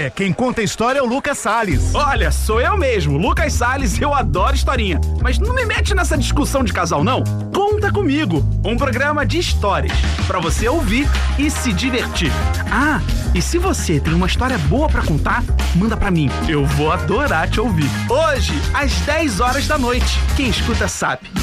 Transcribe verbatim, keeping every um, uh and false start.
É, quem conta a história é o Lucas Salles. Olha, sou eu mesmo, Lucas Salles, eu adoro historinha. Mas não me mete nessa discussão de casal, não. Conta Comigo, um programa de histórias, pra você ouvir e se divertir. Ah, e se você tem uma história boa pra contar, manda pra mim. Eu vou adorar te ouvir. Hoje, às dez horas da noite. Quem escuta sabe.